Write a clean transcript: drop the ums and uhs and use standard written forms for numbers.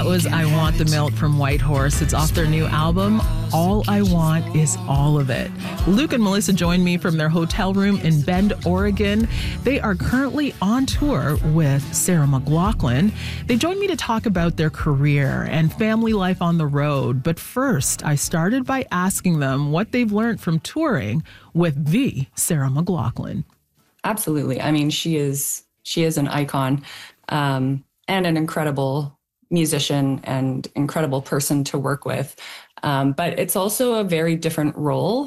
was I Want the Milk from Whitehorse. It's off their new album, All I Want Is All of It. Luke and Melissa joined me from their hotel room in Bend, Oregon. They are currently on tour with Sarah McLachlan. They joined me to talk about their career and family life on the road. But first, I started by asking them what they've learned from touring with the Sarah McLachlan. Absolutely. I mean, she is an icon and an incredible musician and incredible person to work with. But it's also a very different role